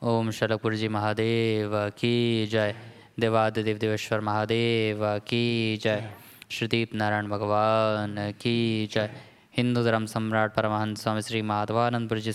ओम शलकपुर जी महादेव की जय। देवादिदेव देवेश्वर महादेव की जय। श्रीदीप नारायण भगवान की जय। हिंदू धर्म सम्राट परमहंस स्वामी श्री माधवानंदपुरी जी